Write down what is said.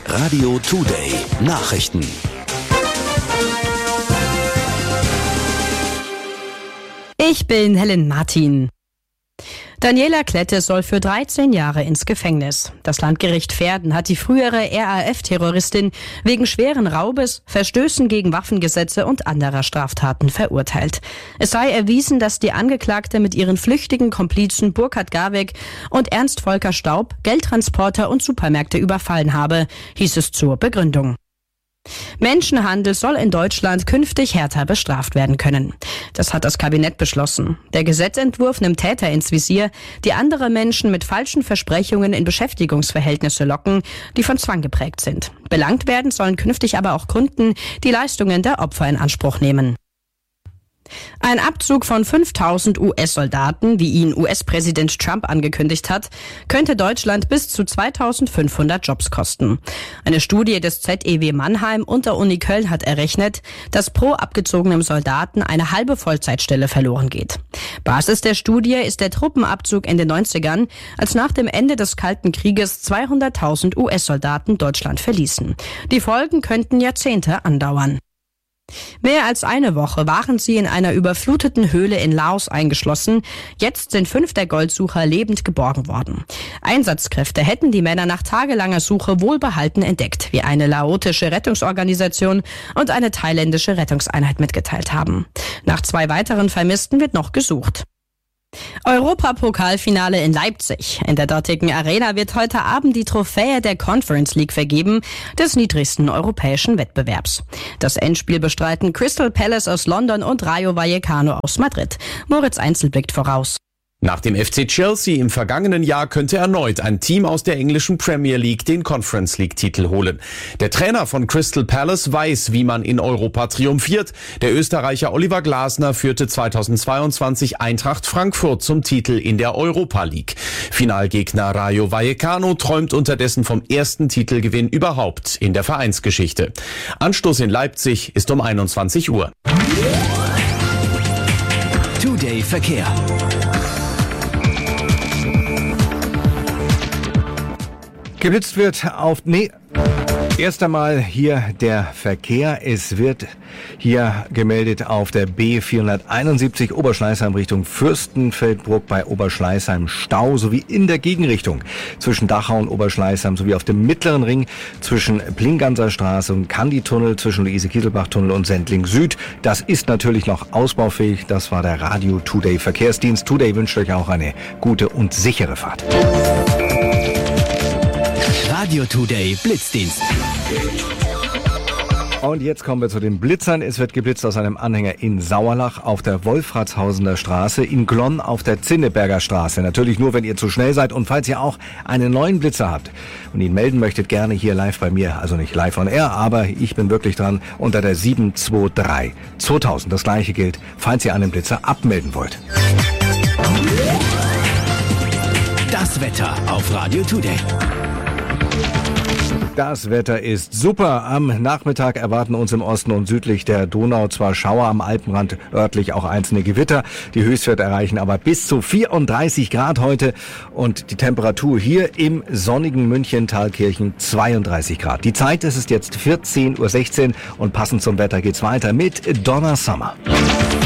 Radio Today Nachrichten. Ich bin Helen Martin. Daniela Klette soll für 13 Jahre ins Gefängnis. Das Landgericht Verden hat die frühere RAF-Terroristin wegen schweren Raubes, Verstößen gegen Waffengesetze und anderer Straftaten verurteilt. Es sei erwiesen, dass die Angeklagte mit ihren flüchtigen Komplizen Burkhard Garweg und Ernst Volker Staub Geldtransporter und Supermärkte überfallen habe, hieß es zur Begründung. Menschenhandel soll in Deutschland künftig härter bestraft werden können. Das hat das Kabinett beschlossen. Der Gesetzentwurf nimmt Täter ins Visier, die andere Menschen mit falschen Versprechungen in Beschäftigungsverhältnisse locken, die von Zwang geprägt sind. Belangt werden sollen künftig aber auch Kunden, die Leistungen der Opfer in Anspruch nehmen. Ein Abzug von 5.000 US-Soldaten, wie ihn US-Präsident Trump angekündigt hat, könnte Deutschland bis zu 2.500 Jobs kosten. Eine Studie des ZEW Mannheim und der Uni Köln hat errechnet, dass pro abgezogenem Soldaten eine halbe Vollzeitstelle verloren geht. Basis der Studie ist der Truppenabzug in den 90ern, als nach dem Ende des Kalten Krieges 200.000 US-Soldaten Deutschland verließen. Die Folgen könnten Jahrzehnte andauern. Mehr als eine Woche waren sie in einer überfluteten Höhle in Laos eingeschlossen. Jetzt sind 5 der Goldsucher lebend geborgen worden. Einsatzkräfte hätten die Männer nach tagelanger Suche wohlbehalten entdeckt, wie eine laotische Rettungsorganisation und eine thailändische Rettungseinheit mitgeteilt haben. Nach 2 weiteren Vermissten wird noch gesucht. Europapokalfinale in Leipzig. In der dortigen Arena wird heute Abend die Trophäe der Conference League vergeben, des niedrigsten europäischen Wettbewerbs. Das Endspiel bestreiten Crystal Palace aus London und Rayo Vallecano aus Madrid. Moritz Einzel blickt voraus. Nach dem FC Chelsea im vergangenen Jahr könnte erneut ein Team aus der englischen Premier League den Conference League-Titel holen. Der Trainer von Crystal Palace weiß, wie man in Europa triumphiert. Der Österreicher Oliver Glasner führte 2022 Eintracht Frankfurt zum Titel in der Europa League. Finalgegner Rayo Vallecano träumt unterdessen vom ersten Titelgewinn überhaupt in der Vereinsgeschichte. Anstoß in Leipzig ist um 21 Uhr. Today Verkehr. Geblitzt wird erst einmal hier der Verkehr. Es wird hier gemeldet auf der B471 Oberschleißheim Richtung Fürstenfeldbruck bei Oberschleißheim Stau sowie in der Gegenrichtung zwischen Dachau und Oberschleißheim sowie auf dem mittleren Ring zwischen Plinganser Straße und Kanditunnel zwischen Luise-Kieselbach-Tunnel und Sendling Süd. Das ist natürlich noch ausbaufähig. Das war der Radio Today Verkehrsdienst. Today wünscht euch auch eine gute und sichere Fahrt. Radio Today Blitzdienst. Und jetzt kommen wir zu den Blitzern. Es wird geblitzt aus einem Anhänger in Sauerlach auf der Wolfratshausener Straße, in Glonn auf der Zinneberger Straße. Natürlich nur, wenn ihr zu schnell seid und falls ihr auch einen neuen Blitzer habt und ihn melden möchtet, gerne hier live bei mir. Also nicht live on air, aber ich bin wirklich dran unter der 723 2000. Das gleiche gilt, falls ihr einen Blitzer abmelden wollt. Das Wetter auf Radio Today. Das Wetter ist super. Am Nachmittag erwarten uns im Osten und südlich der Donau zwar Schauer, am Alpenrand örtlich auch einzelne Gewitter. Die Höchstwerte erreichen aber bis zu 34 Grad heute und die Temperatur hier im sonnigen München-Thalkirchen 32 Grad. Die Zeit, es ist jetzt 14:16 Uhr und passend zum Wetter geht's weiter mit Donna Summer.